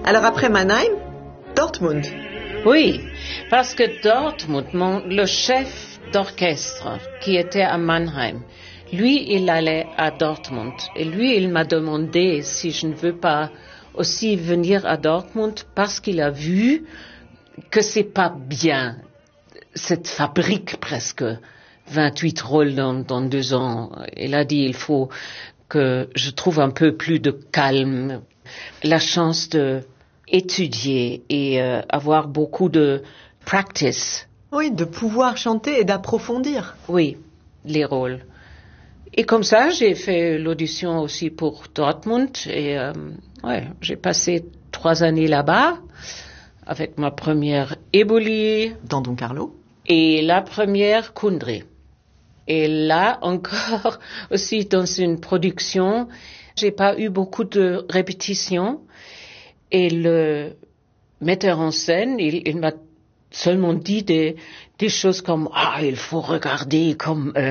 Alors après Mannheim, Dortmund. Oui, parce que Dortmund, le chef d'orchestre qui était à Mannheim, lui, il allait à Dortmund. Et lui, il m'a demandé si je ne veux pas aussi venir à Dortmund parce qu'il a vu que c'est pas bien, cette fabrique presque, 28 rôles dans 2 ans. Il a dit, il faut que je trouve un peu plus de calme, la chance de étudier et avoir beaucoup de practice. Oui, de pouvoir chanter et d'approfondir. Oui, les rôles. Et comme ça, j'ai fait l'audition aussi pour Dortmund et j'ai passé 3 années là-bas avec ma première Eboli. Dans Don Carlo. Et la première Kundry. Et là encore aussi dans une production, j'ai pas eu beaucoup de répétitions. Et le metteur en scène, il m'a seulement dit des choses comme il faut regarder comme